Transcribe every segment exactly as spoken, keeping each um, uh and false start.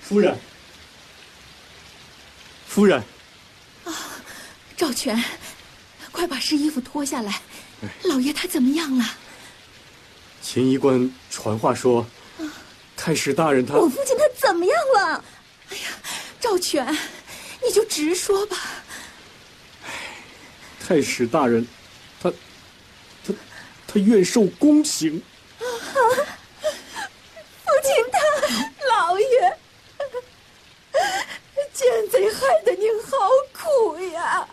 夫人，夫人。 啊，赵全，快把湿衣服脱下来。老爷他怎么样了？ 秦医官传话说，啊、太师大人他…… 我父亲他怎么样了？哎呀，赵全，你就直说吧。 太师大人，他，他，他愿受宫刑。 啊，父亲他，老爷，奸贼害得您好苦呀！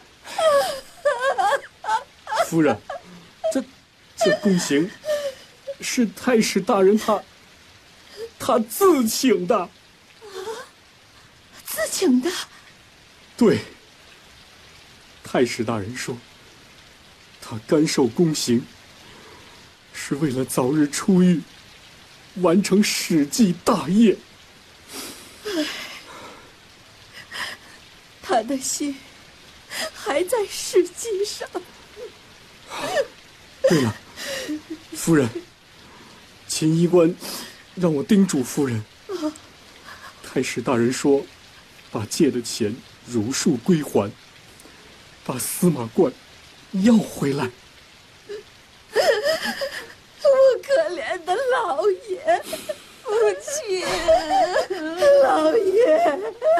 夫人，这这宫刑是太师大人他他自请的。啊， 自请的？ 对。太师大人说，他甘受宫刑，是为了早日出狱，完成史记大业。 他的心还在史记上。 对了，夫人，秦医官让我叮嘱夫人，太师大人说，把借的钱如数归还，把司马冠要回来。 我可怜的老爷，父亲，老爷。